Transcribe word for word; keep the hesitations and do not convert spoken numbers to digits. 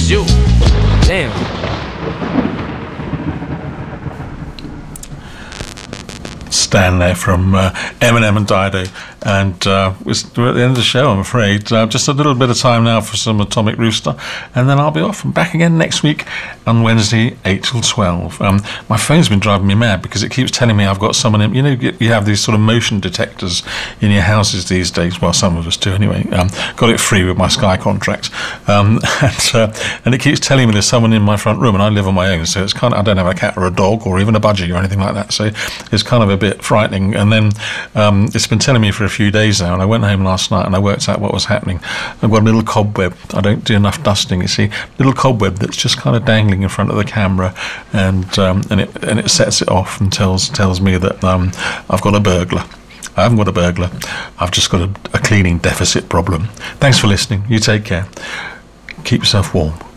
you. Damn. Stan there from uh, Eminem and Dido, and uh, we're at the end of the show, I'm afraid. Uh, just a little bit of time now for some Atomic Rooster, and then I'll be off and back again next week on Wednesday, eight till twelve. Um, my phone's been driving me mad because it keeps telling me I've got someone in. You know, you have these sort of motion detectors in your houses these days. Well, some of us do anyway. Um, got it free with my Sky contract, um, and, uh, and it keeps telling me there's someone in my front room, and I live on my own, so it's kind of, I don't have a cat or a dog or even a budgie or anything like that, so it's kind of a bit frightening. And then um, it's been telling me for a few days now, and I went home last night and I worked out what was happening. I've got a little cobweb. I don't do enough dusting, you see. Little cobweb that's just kind of dangling in front of the camera, and um, and it and it sets it off and tells tells me that um, I've got a burglar. I haven't got a burglar. I've just got a, a cleaning deficit problem. Thanks for listening. You take care. Keep yourself warm.